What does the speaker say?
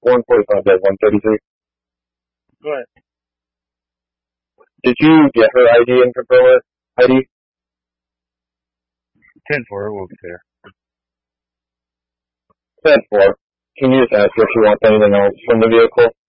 145 133. Go ahead. Did you get her ID and confirm her ID? 10-4, we'll be there. 10-4. Can you just ask her if she wants anything else from the vehicle?